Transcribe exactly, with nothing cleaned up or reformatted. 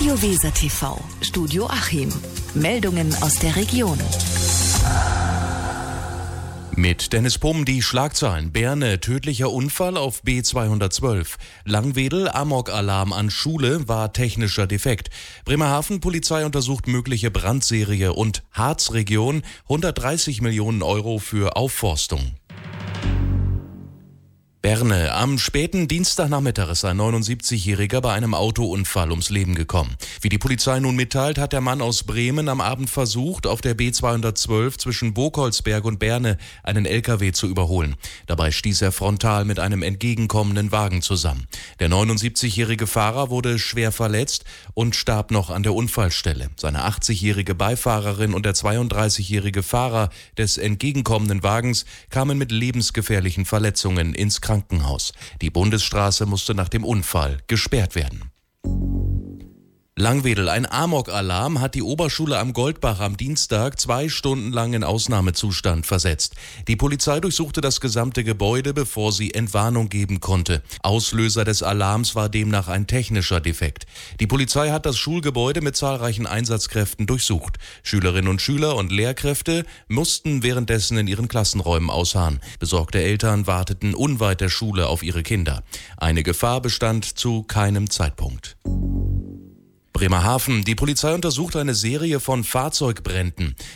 Radio Weser T V, Studio Achim. Meldungen aus der Region. Mit Dennis Pumm die Schlagzeilen. Berne, tödlicher Unfall auf B zweihundertzwölf. Langwedel, Amok-Alarm an Schule, war technischer Defekt. Bremerhaven, Polizei untersucht mögliche Brandserie und Harzregion, hundertdreißig Millionen Euro für Aufforstung. Berne. Am späten Dienstagnachmittag ist ein neunundsiebzigjähriger bei einem Autounfall ums Leben gekommen. Wie die Polizei nun mitteilt, hat der Mann aus Bremen am Abend versucht, auf der B zweihundertzwölf zwischen Burgholzberg und Berne einen L K W zu überholen. Dabei stieß er frontal mit einem entgegenkommenden Wagen zusammen. Der neunundsiebzigjährige Fahrer wurde schwer verletzt und starb noch an der Unfallstelle. Seine achtzigjährige Beifahrerin und der zweiunddreißigjährige Fahrer des entgegenkommenden Wagens kamen mit lebensgefährlichen Verletzungen ins Krankenhaus. Die Bundesstraße musste nach dem Unfall gesperrt werden. Langwedel. Ein Amok-Alarm hat die Oberschule am Goldbach am Dienstag zwei Stunden lang in Ausnahmezustand versetzt. Die Polizei durchsuchte das gesamte Gebäude, bevor sie Entwarnung geben konnte. Auslöser des Alarms war demnach ein technischer Defekt. Die Polizei hat das Schulgebäude mit zahlreichen Einsatzkräften durchsucht. Schülerinnen und Schüler und Lehrkräfte mussten währenddessen in ihren Klassenräumen ausharren. Besorgte Eltern warteten unweit der Schule auf ihre Kinder. Eine Gefahr bestand zu keinem Zeitpunkt. Bremerhaven. Die Polizei untersucht eine Serie von Fahrzeugbränden.